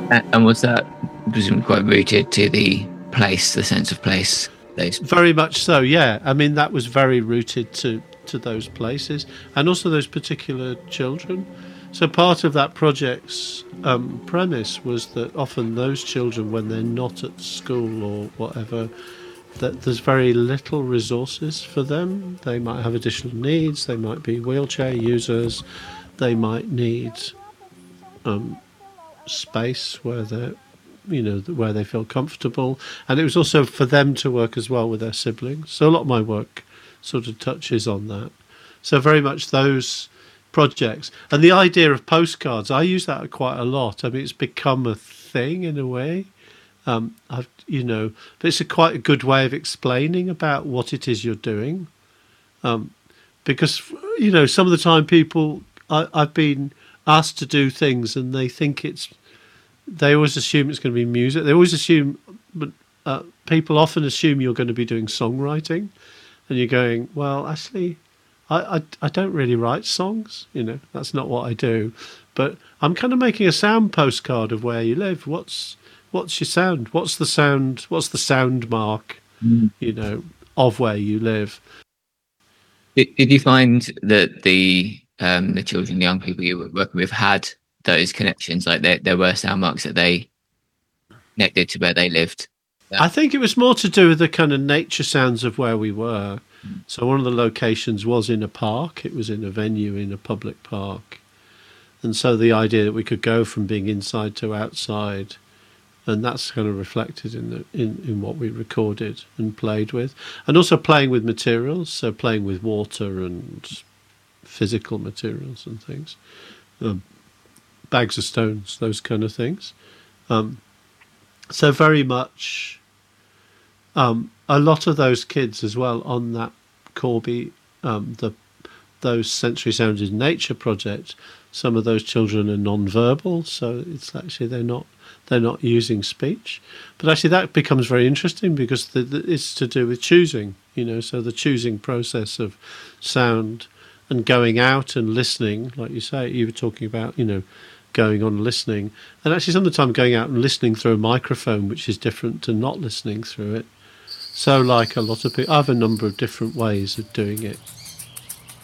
And was that presumably quite rooted to the place, the sense of place? Those. Very much so, yeah. I mean, that was very rooted to those places and also those particular children. So part of that project's premise was that often those children, when they're not at school or whatever, that there's very little resources for them. They might have additional needs. They might be wheelchair users. They might need space where they're, where they feel comfortable. And it was also for them to work as well with their siblings. So a lot of my work sort of touches on that. So very much those projects. And the idea of postcards, I use that quite a lot. I mean, it's become a thing in a way. But it's quite a good way of explaining about what it is you're doing. Because, some of the time I've been asked to do things and they always assume it's going to be music. They always assume, but people often assume you're going to be doing songwriting. And you're going, well, actually, I don't really write songs. That's not what I do. But I'm kind of making a sound postcard of where you live. What's your sound? What's the sound? What's the sound mark? Of where you live. Did you find that the children, the young people you were working with, had those connections? Like there were sound marks that they connected to where they lived? Yeah. I think it was more to do with the kind of nature sounds of where we were. So one of the locations was in a park. It was in a venue in a public park. And so the idea that we could go from being inside to outside, and that's kind of reflected in what we recorded and played with. And also playing with materials, so playing with water and physical materials and things. Bags of stones, those kind of things. So very much a lot of those kids as well on that Corby, those Sensory Sounds in Nature project, some of those children are non-verbal, so it's actually they're not using speech. But actually that becomes very interesting because it's to do with choosing, so the choosing process of sound and going out and listening, like you say, you were talking about, going on listening, and actually sometimes going out and listening through a microphone, which is different to not listening through it. So like a lot of people, I have a number of different ways of doing it.